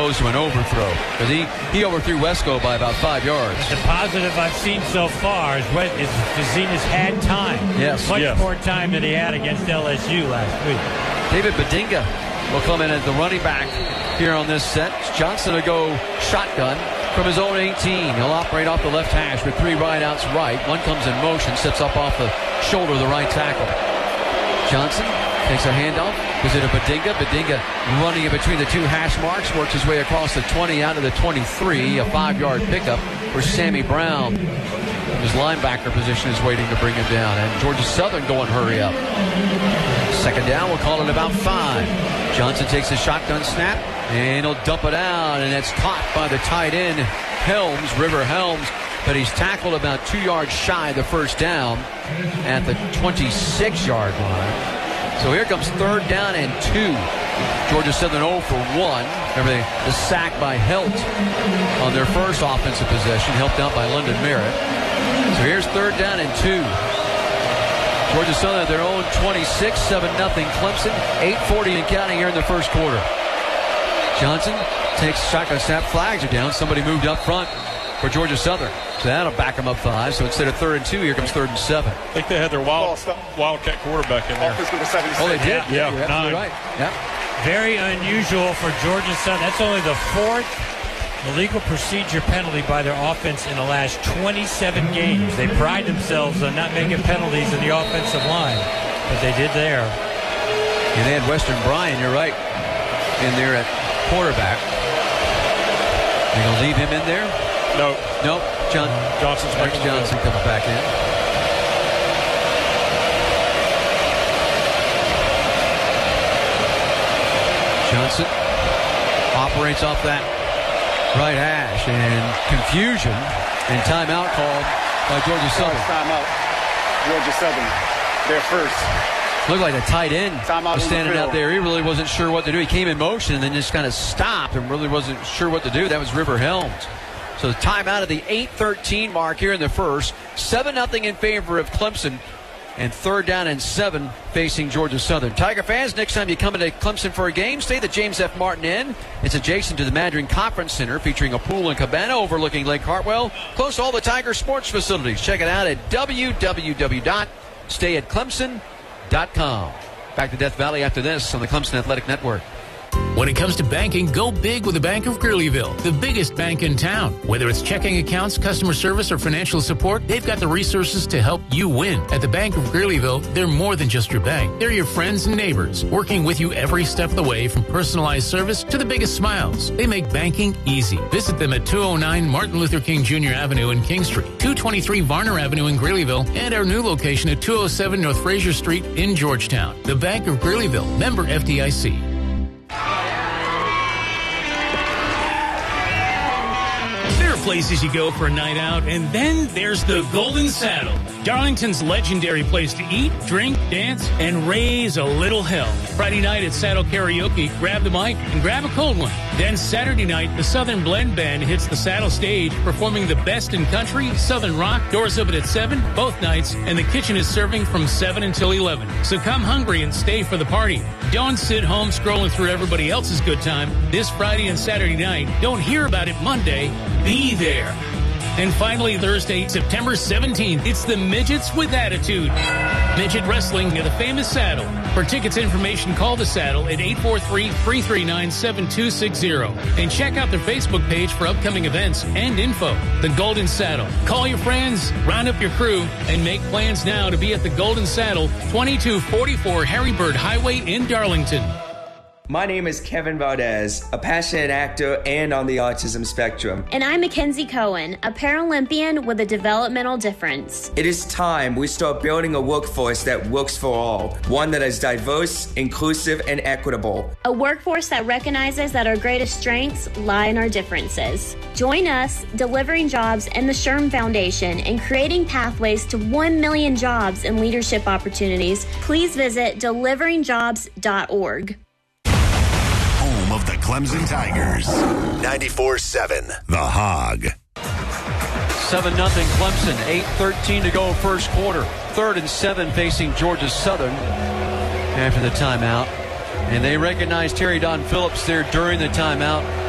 opposed to an overthrow. Because he overthrew Wesco by about 5 yards. The positive I've seen so far is Kazenas had time. Yes. Much more time than he had against LSU last week. David Bedinga will come in as the running back here on this set. Johnson will go shotgun from his own 18. He'll operate off the left hash with 3 wideouts right. One comes in motion, sets up off the shoulder of the right tackle. Johnson takes a handoff, gives it to Bedinga. Bedinga running in between the 2 hash marks, works his way across the 20 out of the 23. A 5-yard pickup for Sammy Brown. His linebacker position is waiting to bring him down. And Georgia Southern going hurry up. Second down, we'll call it about 5. Johnson takes a shotgun snap, and he'll dump it out, and it's caught by the tight end, River Helms. But he's tackled about 2 yards shy of the first down at the 26-yard line. So here comes third down and 2. Georgia Southern 0 for 1. Remember the sack by Helt on their first offensive possession, helped out by London Merritt. So here's third down and 2. Georgia Southern at their own 26, 7-0 Clemson. 8:40 and counting here in the first quarter. Johnson takes shotgun snap. Flags are down. Somebody moved up front for Georgia Southern. So that'll back them up 5. So instead of 3rd and 2, here comes 3rd and 7. I think they had their Wildcat quarterback in there. Oh, they did? Yeah. You're absolutely right. Yeah. Very unusual for Georgia Southern. That's only the 4th illegal procedure penalty by their offense in the last 27 games. They pride themselves on not making penalties in the offensive line, but they did there. And they had Western Bryan, you're right, in there at quarterback. They're going to leave him in there? No. Johnson's Rex Johnson comes back in. Johnson operates off that right hash, and confusion and timeout called by Georgia Southern. Timeout. Georgia Southern. They're first. Looked like the tight end was standing out there. He really wasn't sure what to do. He came in motion and then just kind of stopped and really wasn't sure what to do. That was River Helms. So the timeout at the 8:13 mark here in the first. 7-0 in favor of Clemson. And third down and 7 facing Georgia Southern. Tiger fans, next time you come into Clemson for a game, stay at the James F. Martin Inn. It's adjacent to the Mandarin Conference Center, featuring a pool and cabana overlooking Lake Hartwell, close to all the Tiger sports facilities. Check it out at www.stayatclemson.com. Back to Death Valley after this on the Clemson Athletic Network. When it comes to banking, go big with the Bank of Greeleyville, the biggest bank in town. Whether it's checking accounts, customer service, or financial support, they've got the resources to help you win. At the Bank of Greeleyville, they're more than just your bank. They're your friends and neighbors, working with you every step of the way, from personalized service to the biggest smiles. They make banking easy. Visit them at 209 Martin Luther King Jr. Avenue in King Street, 223 Varner Avenue in Greeleyville, and our new location at 207 North Fraser Street in Georgetown. The Bank of Greeleyville, member FDIC. Places you go for a night out, and then there's the Golden Saddle, Darlington's legendary place to eat, drink, dance, and raise a little hell. Friday night at Saddle Karaoke, grab the mic and grab a cold one. Then Saturday night, the Southern Blend Band hits the Saddle stage, performing the best in country, Southern rock. Doors open at 7 both nights, and the kitchen is serving from 7 until 11. So come hungry and stay for the party. Don't sit home scrolling through everybody else's good time. This Friday and Saturday night, don't hear about it Monday. Be there. And finally, Thursday, September 17th, it's the Midgets with Attitude. Midget Wrestling at the famous Saddle. For tickets information, call the Saddle at 843-339-7260. And check out their Facebook page for upcoming events and info. The Golden Saddle. Call your friends, round up your crew, and make plans now to be at the Golden Saddle, 2244 Harry Bird Highway in Darlington. My name is Kevin Valdez, a passionate actor and on the autism spectrum. And I'm Mackenzie Cohen, a Paralympian with a developmental difference. It is time we start building a workforce that works for all, one that is diverse, inclusive, and equitable. A workforce that recognizes that our greatest strengths lie in our differences. Join us, Delivering Jobs and the SHRM Foundation, in creating pathways to 1 million jobs and leadership opportunities. Please visit deliveringjobs.org. Of the Clemson Tigers. 94-7, The Hog. 7-0 Clemson, 8:13 to go first quarter. 3rd and 7 facing Georgia Southern after the timeout. And they recognized Terry Don Phillips there during the timeout.